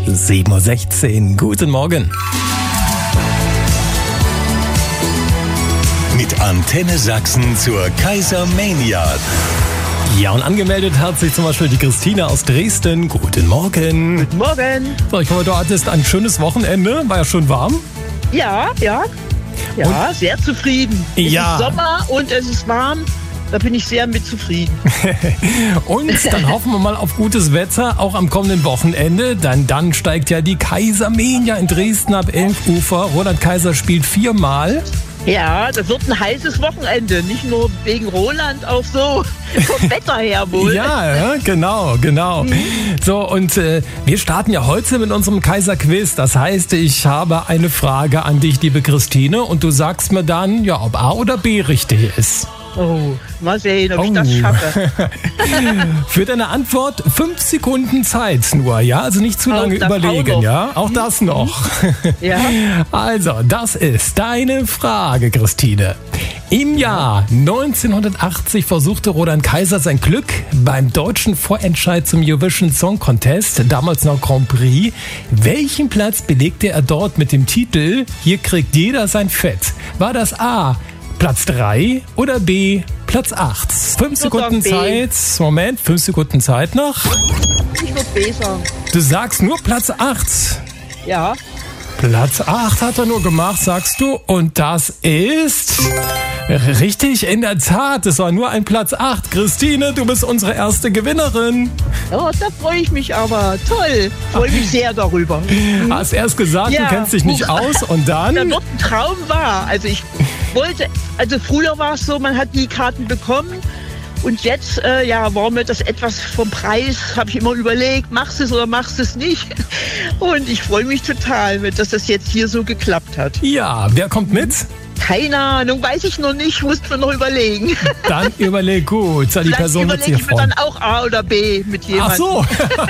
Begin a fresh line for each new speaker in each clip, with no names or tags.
7:16 Uhr. Guten Morgen.
Mit Antenne Sachsen zur Kaisermania.
Ja, und angemeldet hat sich zum Beispiel die Christina aus Dresden. Guten Morgen.
Guten Morgen.
So, ich hoffe, du hattest ein schönes Wochenende. War ja schon warm.
Ja, sehr zufrieden.
Ja.
Es ist Sommer und es ist warm. Da bin ich sehr mit zufrieden.
Und dann hoffen wir mal auf gutes Wetter, auch am kommenden Wochenende. Dann steigt ja die Kaisermania in Dresden ab 11 Uhr. Roland Kaiser spielt 4-mal.
Ja, das wird ein heißes Wochenende. Nicht nur wegen Roland, auch so vom Wetter her wohl.
Ja, genau. So, und wir starten ja heute mit unserem Kaiser-Quiz. Das heißt, ich habe eine Frage an dich, liebe Christine. Und du sagst mir dann, ja, ob A oder B richtig ist.
Oh, mal sehen, ob ich das schaffe.
Für deine Antwort 5 Sekunden Zeit nur, ja? Also nicht zu lange überlegen, ja? Auch das noch.
Ja.
Also, das ist deine Frage, Christine. Im Jahr 1980 versuchte Roland Kaiser sein Glück beim deutschen Vorentscheid zum Eurovision Song Contest, damals noch Grand Prix. Welchen Platz belegte er dort mit dem Titel „Hier kriegt jeder sein Fett"? War das A, Platz 3 oder B, Platz 8? 5 Sekunden Zeit. Moment, 5 Sekunden Zeit noch.
Ich würde B sagen.
Du sagst nur Platz 8.
Ja.
Platz 8 hat er nur gemacht, sagst du. Und das ist richtig, in der Tat. Es war nur ein Platz 8. Christine, du bist unsere erste Gewinnerin.
Oh, da freue ich mich aber. Toll. Freue mich sehr darüber.
Hast erst gesagt,
Ja.
du kennst dich nicht aus und dann?
Da wird ein Traum wahr. Also früher war es so, man hat die Karten bekommen und jetzt, war mir das etwas vom Preis, habe ich immer überlegt, machst du es oder machst du es nicht? Und ich freue mich total, dass das jetzt hier so geklappt hat.
Ja, wer kommt mit?
Keine Ahnung, weiß ich noch nicht, muss mir noch überlegen.
Dann überleg gut. Die
Vielleicht
Person wird sich
überlege ich mir
freuen.
dann auch A oder B mit jemandem.
Ach so.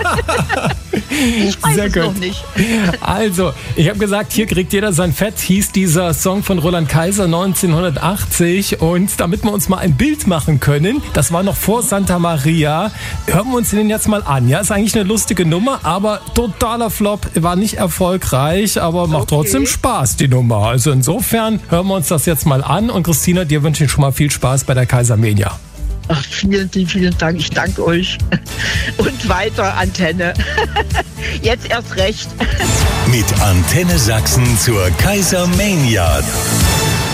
Ich weiß
Sehr
es
gut.
noch nicht.
Also, ich habe gesagt, hier kriegt jeder sein Fett, hieß dieser Song von Roland Kaiser 1980. Und damit wir uns mal ein Bild machen können, das war noch vor Santa Maria, hören wir uns den jetzt mal an. Ja, ist eigentlich eine lustige Nummer, aber totaler Flop, war nicht erfolgreich, aber macht trotzdem Spaß, die Nummer. Also insofern hören wir uns das jetzt mal an. Und Christina, dir wünsche ich schon mal viel Spaß bei der Kaisermania.
Ach, vielen Dank. Ich danke euch. Und weiter, Antenne. Jetzt erst recht.
Mit Antenne Sachsen zur Kaisermania.